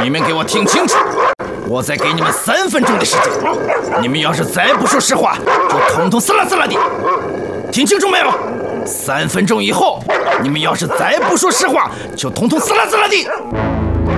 你们给我听清楚，我再给你们3分钟的时间，你们要是再不说实话，就统统撕拉撕拉的。听清楚没有？3分钟以后，你们要是再不说实话，就统统撕拉撕拉的。